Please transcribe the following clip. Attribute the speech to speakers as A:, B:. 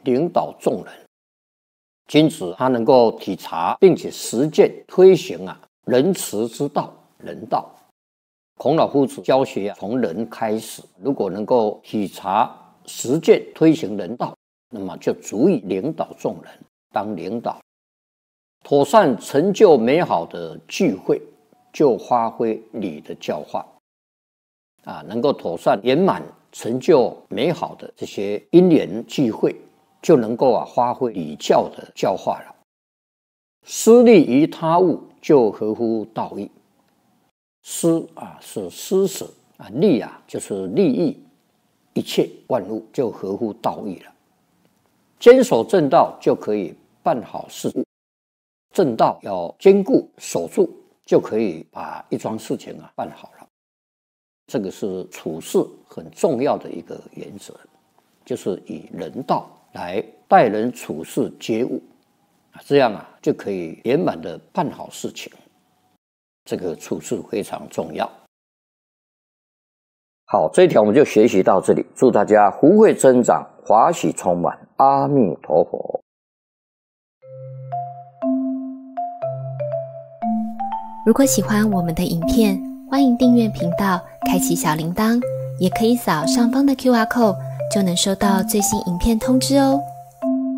A: 领导众人。君子他能够体察并且实践推行仁慈之道，人道。孔老夫子教学从人开始，如果能够体察实践推行人道，那么就足以领导众人，当领导。妥善成就美好的聚会，就发挥礼的教化能够妥善圆满成就美好的这些因缘聚会，就能够发挥礼教的教化了。施利于他物，就合乎道义。施是施舍利就是利益一切万物，就合乎道义了。坚守正道，就可以办好事物。正道要坚固守住，就可以把一桩事情办好了。这个是处事很重要的一个原则，就是以人道来待人处事接物，这样就可以圆满的办好事情。这个处事非常重要。好，这一条我们就学习到这里。祝大家福慧增长，华喜充满。阿弥陀佛。
B: 如果喜欢我们的影片，欢迎订阅频道，开启小铃铛，也可以扫上方的 QR code，就能收到最新影片通知哦。